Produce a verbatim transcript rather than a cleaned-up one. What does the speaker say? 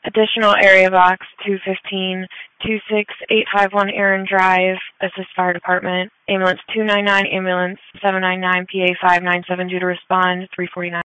Additional area box two fifteen, two six eight five one Aaron Drive, Assist Fire Department, ambulance two nine nine, ambulance seven nine nine, P A five nine seven due to respond, three forty-nine.